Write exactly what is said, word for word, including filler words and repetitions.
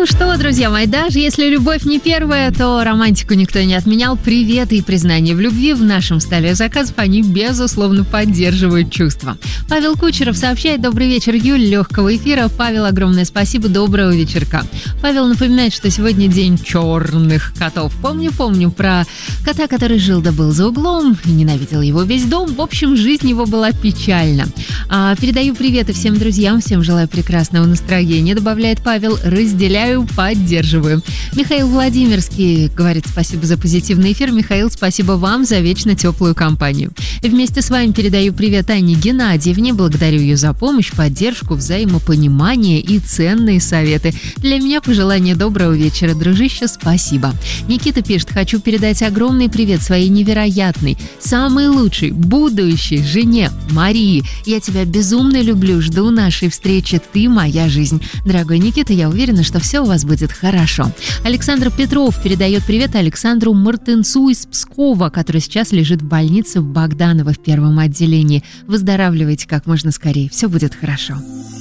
Ну что, друзья мои, даже если любовь не первая, то романтику никто не отменял. Привет и признание в любви в нашем столе заказов, они, безусловно, поддерживают чувства. Павел Кучеров сообщает: добрый вечер, Юль, легкого эфира. Павел, огромное спасибо, доброго вечерка. Павел напоминает, что сегодня день черных котов. Помню, помню про кота, который жил да был за углом и ненавидел его весь дом. В общем, жизнь его была печальна. А, передаю приветы всем друзьям, всем желаю прекрасного настроения, добавляет Павел. Разделяю, поддерживаю. Михаил Владимирский говорит: спасибо за позитивный эфир. Михаил, спасибо вам за вечно теплую компанию. И вместе с вами передаю привет Анне Геннадьевне. Благодарю ее за помощь, поддержку, взаимопонимание и ценные советы. Для меня пожелание доброго вечера, дружище, спасибо. Никита пишет: хочу передать огромный привет своей невероятной, самой лучшей, будущей жене Марии. Я тебя безумно люблю, жду нашей встречи, ты моя жизнь. Дорогой Никита, я уверена, что все у вас будет хорошо. Александр Петров передает привет Александру Мартынцу из Пскова, который сейчас лежит в больнице в Богданово в первом отделении. Выздоравливайте как можно скорее, все будет хорошо.